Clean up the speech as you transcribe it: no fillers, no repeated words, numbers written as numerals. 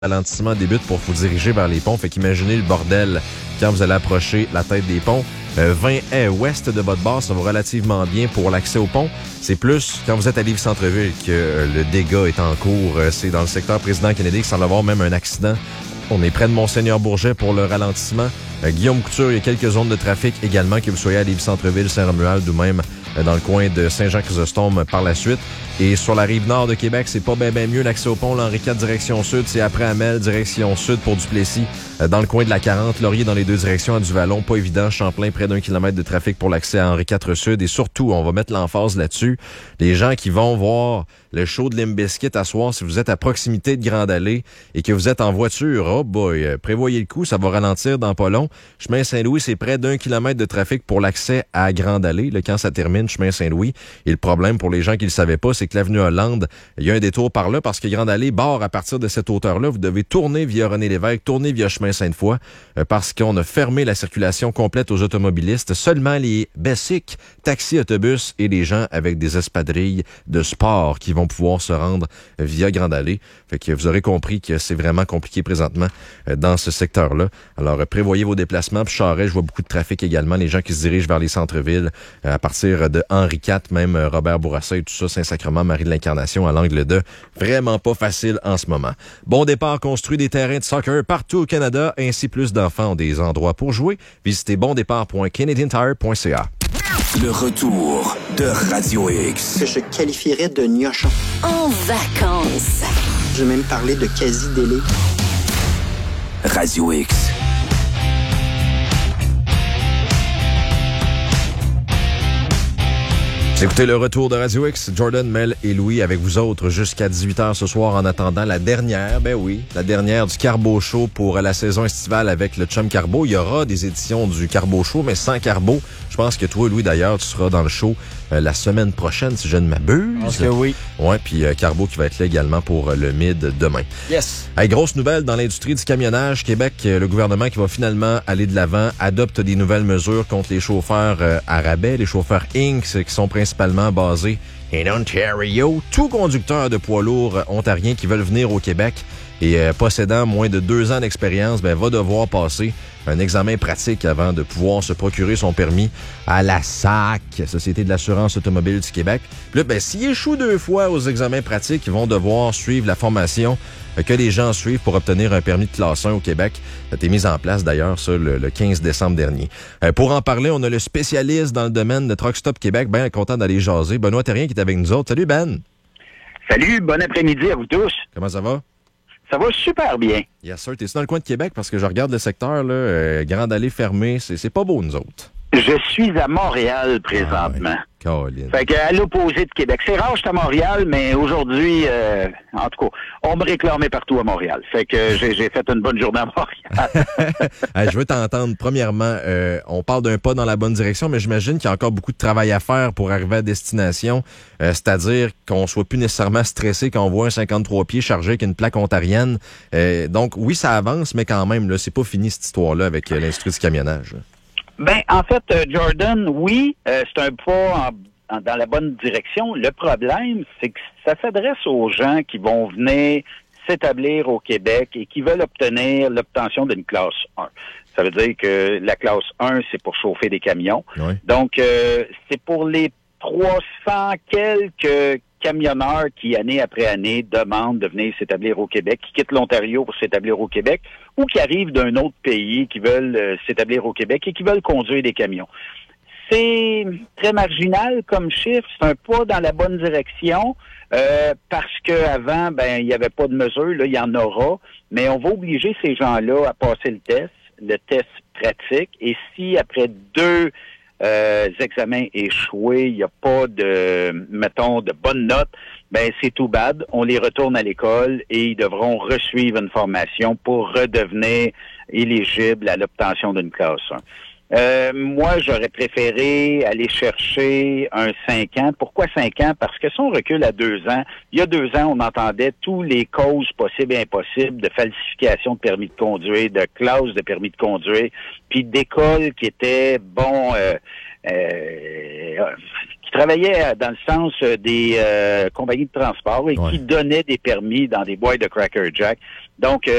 ralentissement débute pour vous diriger vers les ponts. Fait qu'imaginez le bordel quand vous allez approcher la tête des ponts. 20 est ouest de votre base, ça va relativement bien pour l'accès au pont. C'est plus quand vous êtes à Lévis-Centreville que le dégât est en cours. C'est dans le secteur Président Kennedy qu'il semble avoir même un accident. On est près de Monseigneur-Bourget pour le ralentissement. Guillaume Couture, il y a quelques zones de trafic également, que vous soyez à Lévis-Centreville, Saint-Romuald ou même dans le coin de Saint-Jean-Chrysostome par la suite. Et sur la rive nord de Québec, c'est pas bien mieux l'accès au pont. L'Henri IV direction sud, c'est après Amel, direction sud pour Duplessis. Dans le coin de la 40, Laurier dans les deux directions à Duvalon, pas évident. Champlain, près d'1 kilomètre de trafic pour l'accès à Henri IV sud. Et surtout, on va mettre l'emphase là-dessus, les gens qui vont voir le show de Limp Bizkit à soir, si vous êtes à proximité de Grande Allée et que vous êtes en voiture, oh boy, prévoyez le coup, ça va ralentir dans pas long. Chemin Saint-Louis, c'est près d'1 kilomètre de trafic pour l'accès à Grande Allée, là, quand ça termine, chemin Saint-Louis. Et le problème pour les gens qui le savaient pas, c'est que l'avenue Hollande, il y a un détour par là parce que Grande Allée barre à partir de cette hauteur-là. Vous devez tourner via René-Lévesque, tourner via chemin Sainte-Foy parce qu'on a fermé la circulation complète aux automobilistes. Seulement les basiques, taxis, autobus et les gens avec des espadrilles de sport qui vont pouvoir se rendre via Grande Allée. Fait que vous aurez compris que c'est vraiment compliqué présentement dans ce secteur-là. Alors, prévoyez vos déplacements. Puis Charest, je vois beaucoup de trafic également. Les gens qui se dirigent vers les centres-villes à partir de Henri IV, même Robert Bourassa et tout ça, Saint-Sacrement, Marie de l'Incarnation à l'angle de. Vraiment pas facile en ce moment. Bon départ, construit des terrains de soccer partout au Canada. Ainsi, plus d'enfants ont des endroits pour jouer. Visitez bondépart.canadiantire.ca. Le retour de Radio X. Que je qualifierais de gnochon. En vacances. Je vais même parler de quasi-délai. Radio X. Écoutez le retour de Radio X, Jordan, Mel et Louis avec vous autres jusqu'à 18h ce soir en attendant la dernière, la dernière du Carbo Show pour la saison estivale avec le Chum Carbo. Il y aura des éditions du Carbo Show, mais sans Carbo. Je pense que toi, Louis, d'ailleurs, tu seras dans le show la semaine prochaine, si je ne m'abuse. Parce que oui. Ouais, puis Carbo qui va être là également pour le Mid demain. Yes. Hey, grosse nouvelle dans l'industrie du camionnage. Québec, le gouvernement qui va finalement aller de l'avant, adopte des nouvelles mesures contre les chauffeurs à rabais, les chauffeurs Inc., qui sont principalement basés en Ontario. Tout conducteur de poids lourds ontarien qui veulent venir au Québec et possédant moins de 2 ans d'expérience, va devoir passer un examen pratique avant de pouvoir se procurer son permis à la SAC, Société de l'assurance automobile du Québec. Puis là, s'ils échouent 2 fois aux examens pratiques, ils vont devoir suivre la formation que les gens suivent pour obtenir un permis de classe 1 au Québec. Ça a été mis en place d'ailleurs, ça, le 15 décembre dernier. Pour en parler, on a le spécialiste dans le domaine de Truck Stop Québec, bien content d'aller jaser. Benoît Terrien qui est avec nous autres. Salut Ben! Salut, bon après-midi à vous tous. Comment ça va? Ça va super bien. Yes sir, t'es-tu dans le coin de Québec? Parce que je regarde le secteur, là, Grande Allée fermée, c'est pas beau nous autres. Je suis à Montréal présentement. Fait que à l'opposé de Québec. C'est rare, je suis à Montréal, mais aujourd'hui, en tout cas, on me réclamait partout à Montréal. Fait que j'ai fait une bonne journée à Montréal. Je veux t'entendre. Premièrement, on parle d'un pas dans la bonne direction, mais j'imagine qu'il y a encore beaucoup de travail à faire pour arriver à destination. C'est-à-dire qu'on soit plus nécessairement stressé quand on voit un 53 pieds chargé avec une plaque ontarienne. Donc, oui, ça avance, mais quand même, là, c'est pas fini cette histoire-là avec l'industrie du camionnage. En fait, Jordan, oui, c'est un pas dans la bonne direction. Le problème, c'est que ça s'adresse aux gens qui vont venir s'établir au Québec et qui veulent obtenir l'obtention d'une classe 1. Ça veut dire que la classe 1, c'est pour chauffer des camions. Oui. Donc, c'est pour les 300 quelques camionneurs qui, année après année, demandent de venir s'établir au Québec, qui quittent l'Ontario pour s'établir au Québec, ou qui arrivent d'un autre pays, qui veulent s'établir au Québec et qui veulent conduire des camions. C'est très marginal comme chiffre, c'est un pas dans la bonne direction, parce qu'avant, il n'y avait pas de mesure, là, il y en aura, mais on va obliger ces gens-là à passer le test pratique, et si après 2 examens échoués, il n'y a pas de bonnes notes, c'est tout bad. On les retourne à l'école et ils devront resuivre une formation pour redevenir éligibles à l'obtention d'une classe 1. Moi, j'aurais préféré aller chercher un 5 ans. Pourquoi 5 ans? Parce que si on recule à 2 ans, il y a 2 ans, on entendait tous les causes possibles et impossibles de falsification de permis de conduire, de classe de permis de conduire, puis d'écoles qui étaient, travaillaient dans le sens des compagnies de transport et Ouais. qui donnaient des permis dans des boîtes de Cracker Jack. Donc,